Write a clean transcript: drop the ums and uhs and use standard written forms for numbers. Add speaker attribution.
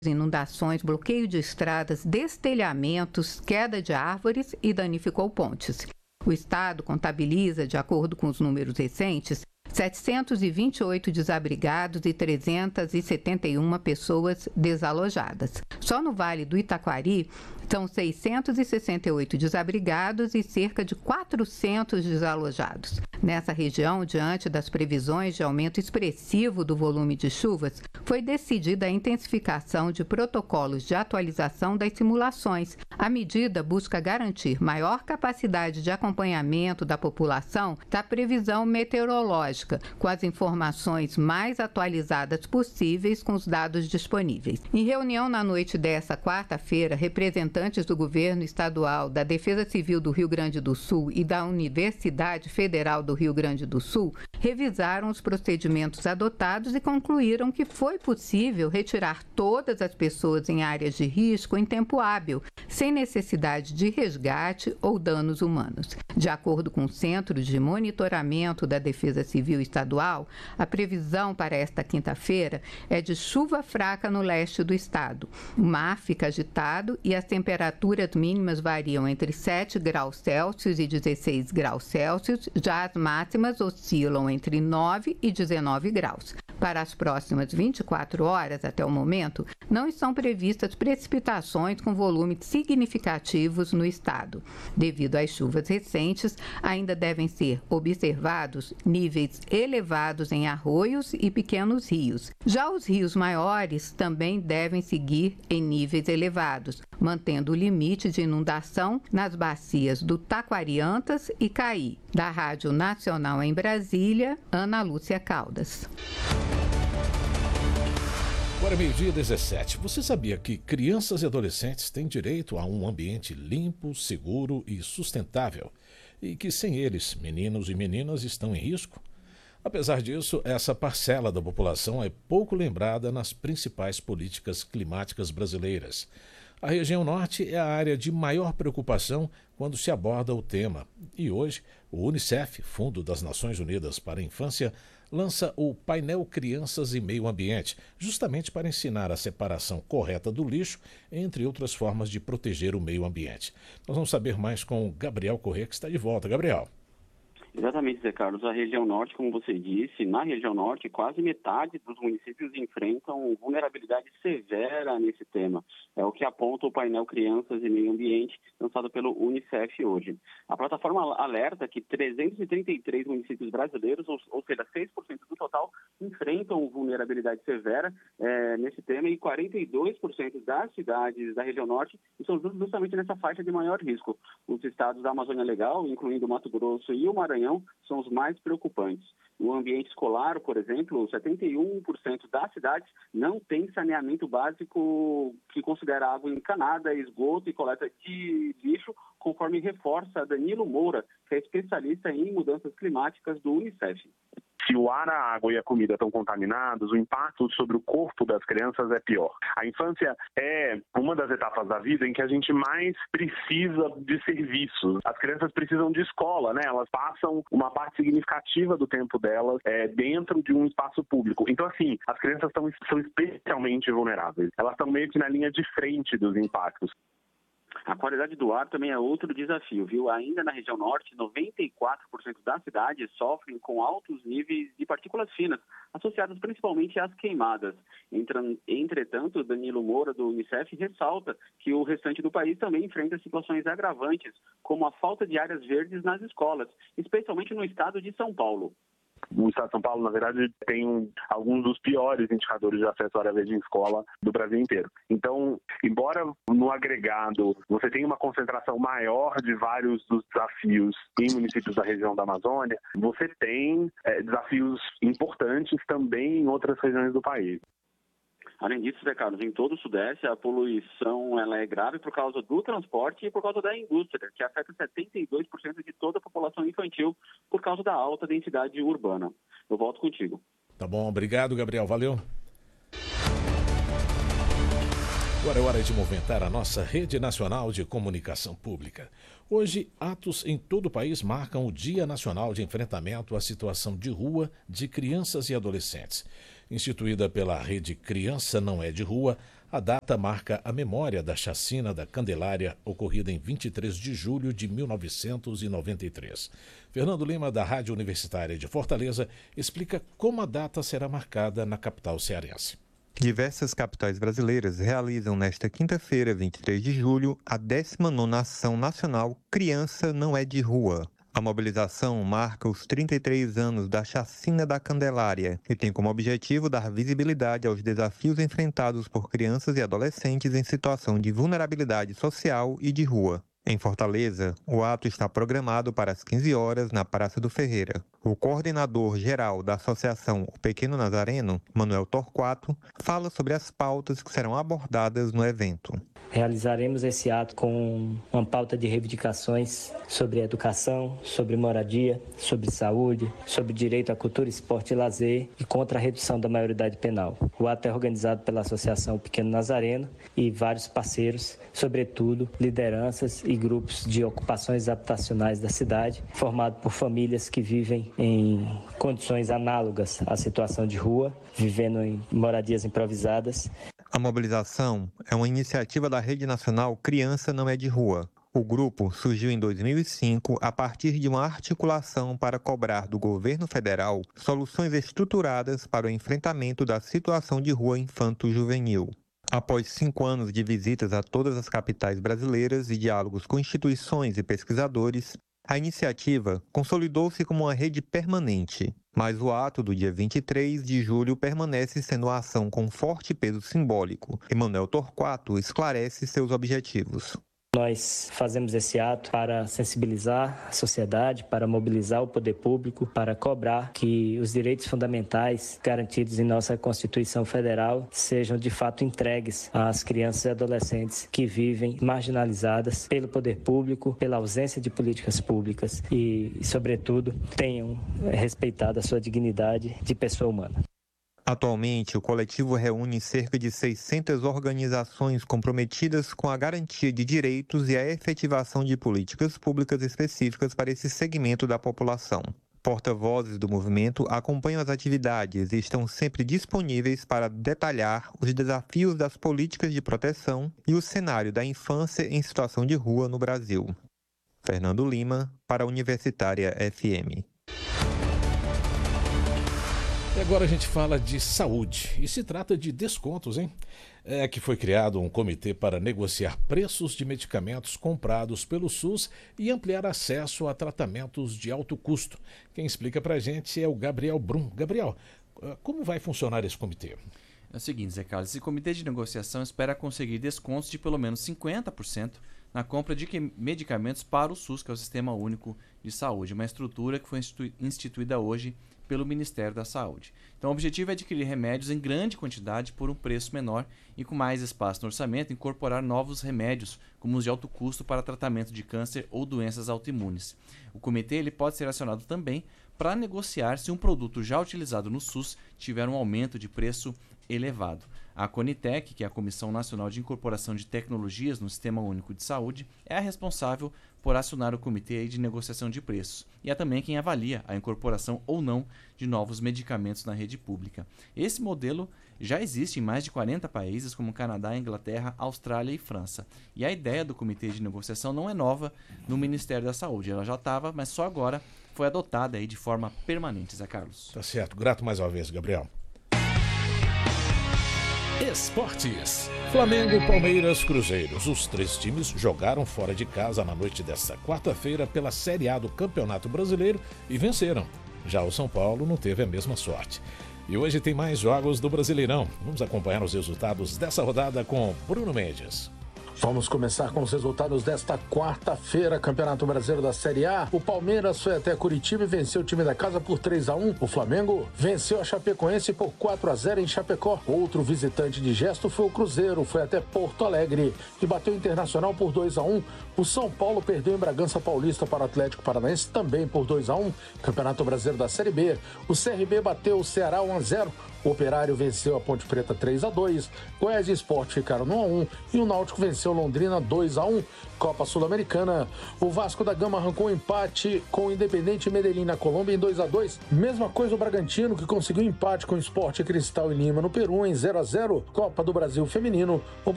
Speaker 1: inundações, bloqueio de estradas, destelhamentos, queda de árvores e danificou pontes. O estado contabiliza, de acordo com os números recentes, 728 desabrigados e 371 pessoas desalojadas. Só no Vale do Itaquari, são 668 desabrigados e cerca de 400 desalojados. Nessa região, diante das previsões de aumento expressivo do volume de chuvas, foi decidida a intensificação de protocolos de atualização das simulações. A medida busca garantir maior capacidade de acompanhamento da população da previsão meteorológica, com as informações mais atualizadas possíveis com os dados disponíveis. Em reunião na noite desta quarta-feira, representantes do governo estadual, da Defesa Civil do Rio Grande do Sul e da Universidade Federal do Rio Grande do Sul revisaram os procedimentos adotados e concluíram que foi possível retirar todas as pessoas em áreas de risco em tempo hábil, sem necessidade de resgate ou danos humanos. De acordo com o Centro de Monitoramento da Defesa Civil Estadual, a previsão para esta quinta-feira é de chuva fraca no leste do estado. O mar fica agitado e as temperaturas mínimas variam entre 7 graus Celsius e 16 graus Celsius, já as máximas oscilam entre 9 e 19 graus. Para as próximas 24 horas, até o momento, não estão previstas precipitações com volumes significativos no estado. Devido às chuvas recentes, ainda devem ser observados níveis elevados em arroios e pequenos rios. Já os rios maiores também devem seguir em níveis elevados, mantendo o limite de inundação nas bacias do Taquariantas e Caí. Da Rádio Nacional em Brasília, Ana Lúcia Caldas.
Speaker 2: Agora, 12h17. Você sabia que crianças e adolescentes têm direito a um ambiente limpo, seguro e sustentável? E que sem eles, meninos e meninas estão em risco? Apesar disso, essa parcela da população é pouco lembrada nas principais políticas climáticas brasileiras. A região norte é a área de maior preocupação quando se aborda o tema. E hoje, o Unicef, Fundo das Nações Unidas para a Infância, lança o painel Crianças e Meio Ambiente, justamente para ensinar a separação correta do lixo, entre outras formas de proteger o meio ambiente. Nós vamos saber mais com o Gabriel Corrêa, que está de volta. Gabriel.
Speaker 3: Exatamente, Zé Carlos. A região norte, como você disse, na região norte, quase metade dos municípios enfrentam vulnerabilidade severa nesse tema. É o que aponta o painel Crianças e Meio Ambiente, lançado pelo Unicef hoje. A plataforma alerta que 333 municípios brasileiros, ou seja, 6% do total, enfrentam vulnerabilidade severa nesse tema, e 42% das cidades da região norte estão justamente nessa faixa de maior risco. Os estados da Amazônia Legal, incluindo o Mato Grosso e o Maranhão, são os mais preocupantes. No ambiente escolar, por exemplo, 71% das cidades não tem saneamento básico que considera água encanada, esgoto e coleta de lixo, conforme reforça Danilo Moura, que é especialista em mudanças climáticas do Unicef.
Speaker 4: Se o ar, a água e a comida estão contaminados, o impacto sobre o corpo das crianças é pior. A infância é uma das etapas da vida em que a gente mais precisa de serviços. As crianças precisam de escola, né? Elas passam uma parte significativa do tempo delas dentro de um espaço público. Então, assim, as crianças são especialmente vulneráveis. Elas estão meio que na linha de frente dos impactos.
Speaker 3: A qualidade do ar também é outro desafio, viu? Ainda na região norte, 94% das cidades sofrem com altos níveis de partículas finas, associadas principalmente às queimadas. Entretanto, Danilo Moura, do Unicef, ressalta que o restante do país também enfrenta situações agravantes, como a falta de áreas verdes nas escolas, especialmente no estado de São Paulo.
Speaker 4: O estado de São Paulo, na verdade, tem alguns dos piores indicadores de acesso à área verde em escola do Brasil inteiro. Então, embora no agregado você tenha uma concentração maior de vários dos desafios em municípios da região da Amazônia, você tem desafios importantes também em outras regiões do país.
Speaker 3: Além disso, Zé Carlos, em todo o Sudeste, a poluição é grave por causa do transporte e por causa da indústria, que afeta 72% de toda a população infantil por causa da alta densidade urbana. Eu volto contigo.
Speaker 2: Tá bom, obrigado, Gabriel. Valeu. Agora é hora de movimentar a nossa rede nacional de comunicação pública. Hoje, atos em todo o país marcam o Dia Nacional de Enfrentamento à Situação de Rua de Crianças e Adolescentes. Instituída pela Rede Criança Não é de Rua, A data marca a memória da chacina da Candelária, ocorrida em 23 de julho de 1993. Fernando Lima, da Rádio Universitária de Fortaleza, explica como a data será marcada na capital cearense.
Speaker 5: Diversas capitais brasileiras realizam nesta quinta-feira, 23 de julho, a 19ª Ação Nacional Criança Não é de Rua. A mobilização marca os 33 anos da Chacina da Candelária e tem como objetivo dar visibilidade aos desafios enfrentados por crianças e adolescentes em situação de vulnerabilidade social e de rua. Em Fortaleza, o ato está programado para as 15 horas na Praça do Ferreira. O coordenador-geral da Associação O Pequeno Nazareno, Manuel Torquato, fala sobre as pautas que serão abordadas no evento.
Speaker 6: Realizaremos esse ato com uma pauta de reivindicações sobre educação, sobre moradia, sobre saúde, sobre direito à cultura, esporte e lazer e contra a redução da maioridade penal. O ato é organizado pela Associação Pequeno Nazareno e vários parceiros, sobretudo lideranças e grupos de ocupações habitacionais da cidade, formado por famílias que vivem em condições análogas à situação de rua, vivendo em moradias improvisadas.
Speaker 5: A mobilização é uma iniciativa da Rede Nacional Criança Não é de Rua. O grupo surgiu em 2005 a partir de uma articulação para cobrar do governo federal soluções estruturadas para o enfrentamento da situação de rua infanto-juvenil. Após 5 anos de visitas a todas as capitais brasileiras e diálogos com instituições e pesquisadores, a iniciativa consolidou-se como uma rede permanente, mas o ato do dia 23 de julho permanece sendo uma ação com forte peso simbólico. Manuel Torquato esclarece seus objetivos.
Speaker 6: Nós fazemos esse ato para sensibilizar a sociedade, para mobilizar o poder público, para cobrar que os direitos fundamentais garantidos em nossa Constituição Federal sejam de fato entregues às crianças e adolescentes que vivem marginalizadas pelo poder público, pela ausência de políticas públicas e, sobretudo, tenham respeitado a sua dignidade de pessoa humana.
Speaker 5: Atualmente, o coletivo reúne cerca de 600 organizações comprometidas com a garantia de direitos e a efetivação de políticas públicas específicas para esse segmento da população. Porta-vozes do movimento acompanham as atividades e estão sempre disponíveis para detalhar os desafios das políticas de proteção e o cenário da infância em situação de rua no Brasil. Fernando Lima, para a Universitária FM.
Speaker 2: E agora a gente fala de saúde, e se trata de descontos, hein? É que foi criado um comitê para negociar preços de medicamentos comprados pelo SUS e ampliar acesso a tratamentos de alto custo. Quem explica pra gente é o Gabriel Brum. Gabriel, como vai funcionar esse comitê?
Speaker 7: É o seguinte, Zé Carlos, esse comitê de negociação espera conseguir descontos de pelo menos 50% na compra de medicamentos para o SUS, que é o Sistema Único de Saúde, uma estrutura que foi instituída hoje pelo Ministério da Saúde. Então, o objetivo é adquirir remédios em grande quantidade por um preço menor e com mais espaço no orçamento, incorporar novos remédios, como os de alto custo para tratamento de câncer ou doenças autoimunes. O comitê ele pode ser acionado também para negociar se um produto já utilizado no SUS tiver um aumento de preço elevado. A Conitec, que é a Comissão Nacional de Incorporação de Tecnologias no Sistema Único de Saúde, é a responsável por acionar o comitê de negociação de preços e é também quem avalia a incorporação ou não de novos medicamentos na rede pública. Esse modelo já existe em mais de 40 países, como Canadá, Inglaterra, Austrália e França. E a ideia do comitê de negociação não é nova no Ministério da Saúde. Ela já estava, mas só agora foi adotada aí de forma permanente, Zé Carlos.
Speaker 2: Tá certo. Grato mais uma vez, Gabriel. Esportes. Flamengo, Palmeiras, Cruzeiros. Os 3 times jogaram fora de casa na noite desta quarta-feira pela Série A do Campeonato Brasileiro e venceram. Já o São Paulo não teve a mesma sorte. E hoje tem mais jogos do Brasileirão. Vamos acompanhar os resultados dessa rodada com Bruno Mendes.
Speaker 8: Vamos começar com os resultados desta quarta-feira, Campeonato Brasileiro da Série A. O Palmeiras foi até Curitiba e venceu o time da casa por 3-1. O Flamengo venceu a Chapecoense por 4-0 em Chapecó. Outro visitante de gesto foi o Cruzeiro, foi até Porto Alegre e bateu o Internacional por 2-1. O São Paulo perdeu em Bragança Paulista para o Atlético Paranaense também por 2-1. Campeonato Brasileiro da Série B. O CRB bateu o Ceará 1-0. O Operário venceu a Ponte Preta 3-2, Goiás e Sport ficaram no 1-1 e o Náutico venceu Londrina 2-1. Copa Sul-Americana, o Vasco da Gama arrancou um empate com o Independente Medellín na Colômbia em 2-2. Mesma coisa o Bragantino, que conseguiu empate com o Sport Cristal e Lima no Peru em 0-0. Copa do Brasil Feminino, o